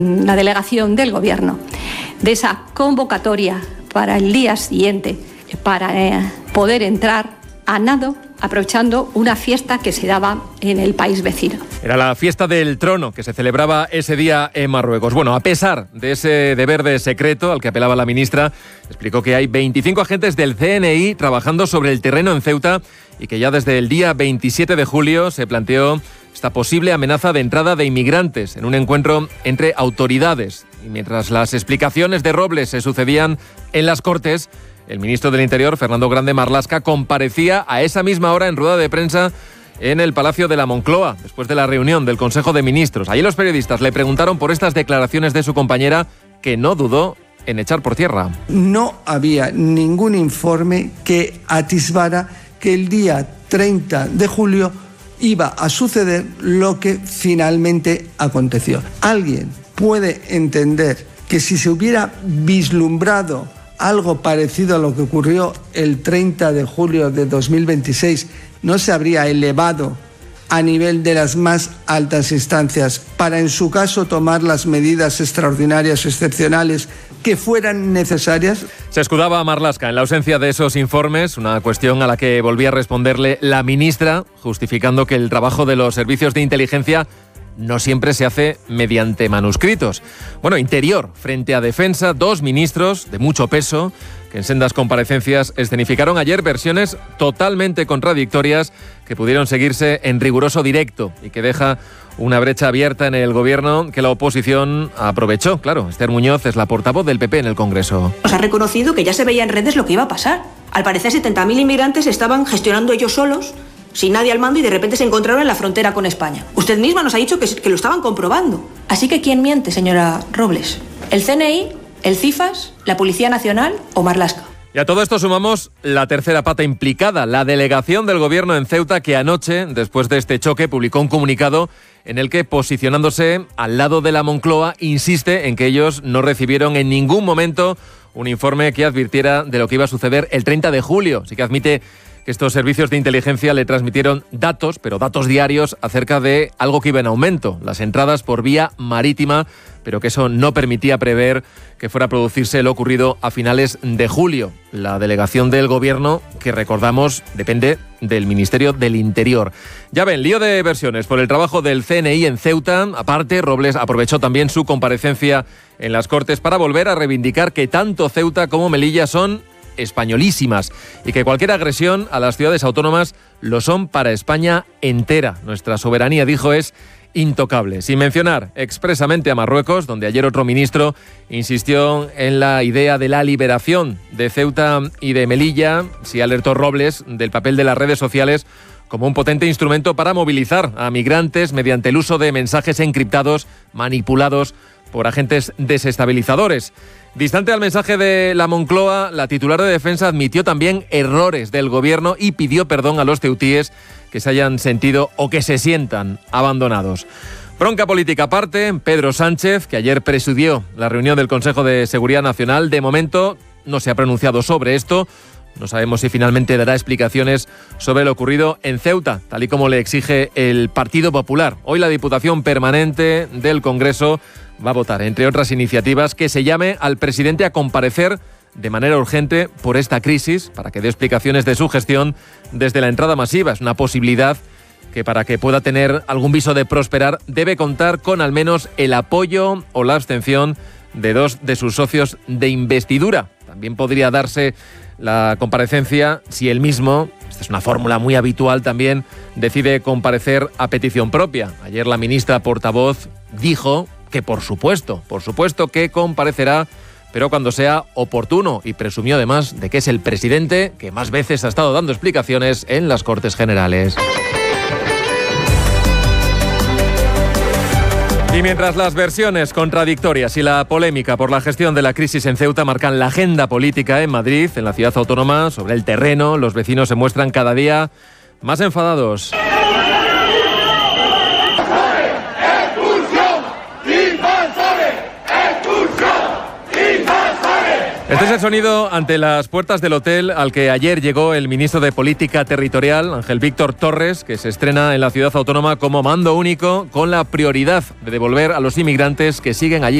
la delegación del Gobierno de esa convocatoria para el día siguiente, para poder entrar a nado, aprovechando una fiesta que se daba en el país vecino. Era la fiesta del trono que se celebraba ese día en Marruecos. Bueno, a pesar de ese deber de secreto al que apelaba la ministra, explicó que hay 25 agentes del CNI trabajando sobre el terreno en Ceuta y que ya desde el día 27 de julio se planteó esta posible amenaza de entrada de inmigrantes en un encuentro entre autoridades. Y mientras las explicaciones de Robles se sucedían en las Cortes, el ministro del Interior, Fernando Grande Marlaska, comparecía a esa misma hora en rueda de prensa en el Palacio de la Moncloa, después de la reunión del Consejo de Ministros. Allí los periodistas le preguntaron por estas declaraciones de su compañera, que no dudó en echar por tierra. No había ningún informe que atisbara que el día 30 de julio iba a suceder lo que finalmente aconteció. ¿Alguien puede entender que si se hubiera vislumbrado algo parecido a lo que ocurrió el 30 de julio de 2026, no se habría elevado a nivel de las más altas instancias para, en su caso, tomar las medidas extraordinarias o excepcionales que fueran necesarias? Se escudaba Marlaska en la ausencia de esos informes, una cuestión a la que volvía a responderle la ministra, justificando que el trabajo de los servicios de inteligencia no siempre se hace mediante manuscritos. Bueno, Interior frente a Defensa, dos ministros de mucho peso que en sendas comparecencias escenificaron ayer versiones totalmente contradictorias que pudieron seguirse en riguroso directo y que deja una brecha abierta en el Gobierno que la oposición aprovechó. Claro, Esther Muñoz es la portavoz del PP en el Congreso. Nos ha reconocido que ya se veía en redes lo que iba a pasar. Al parecer 70.000 inmigrantes estaban gestionando ellos solos, sin nadie al mando, y de repente se encontraron en la frontera con España. Usted misma nos ha dicho que lo estaban comprobando. Así que ¿quién miente, señora Robles? ¿El CNI, el CIFAS, la Policía Nacional o Marlaska? Y a todo esto sumamos la tercera pata implicada, la delegación del Gobierno en Ceuta, que anoche, después de este choque, publicó un comunicado en el que, posicionándose al lado de la Moncloa, insiste en que ellos no recibieron en ningún momento un informe que advirtiera de lo que iba a suceder el 30 de julio. Así que admite que estos servicios de inteligencia le transmitieron datos, pero datos diarios, acerca de algo que iba en aumento, las entradas por vía marítima, pero que eso no permitía prever que fuera a producirse lo ocurrido a finales de julio. La delegación del Gobierno, que recordamos, depende del Ministerio del Interior. Ya ven, lío de versiones por el trabajo del CNI en Ceuta. Aparte, Robles aprovechó también su comparecencia en las Cortes para volver a reivindicar que tanto Ceuta como Melilla son españolísimas y que cualquier agresión a las ciudades autónomas lo son para España entera. Nuestra soberanía, dijo, es intocable. Sin mencionar expresamente a Marruecos, donde ayer otro ministro insistió en la idea de la liberación de Ceuta y de Melilla. Sí alertó Robles del papel de las redes sociales como un potente instrumento para movilizar a migrantes mediante el uso de mensajes encriptados manipulados por agentes desestabilizadores. Distante al mensaje de la Moncloa, la titular de Defensa admitió también errores del Gobierno y pidió perdón a los ceutíes que se hayan sentido o que se sientan abandonados. Bronca política aparte, Pedro Sánchez, que ayer presidió la reunión del Consejo de Seguridad Nacional, de momento no se ha pronunciado sobre esto. No sabemos si finalmente dará explicaciones sobre lo ocurrido en Ceuta, tal y como le exige el Partido Popular. Hoy la Diputación Permanente del Congreso va a votar, entre otras iniciativas, que se llame al presidente a comparecer de manera urgente por esta crisis, para que dé explicaciones de su gestión desde la entrada masiva. Es una posibilidad que, para que pueda tener algún viso de prosperar, debe contar con al menos el apoyo o la abstención de dos de sus socios de investidura. También podría darse la comparecencia si él mismo, esta es una fórmula muy habitual también, decide comparecer a petición propia. Ayer la ministra portavoz dijo que por supuesto que comparecerá, pero cuando sea oportuno, y presumió además de que es el presidente que más veces ha estado dando explicaciones en las Cortes Generales. Y mientras las versiones contradictorias y la polémica por la gestión de la crisis en Ceuta marcan la agenda política en Madrid, en la ciudad autónoma, sobre el terreno, los vecinos se muestran cada día más enfadados. Este es el sonido ante las puertas del hotel al que ayer llegó el ministro de Política Territorial, Ángel Víctor Torres, que se estrena en la ciudad autónoma como mando único con la prioridad de devolver a los inmigrantes que siguen allí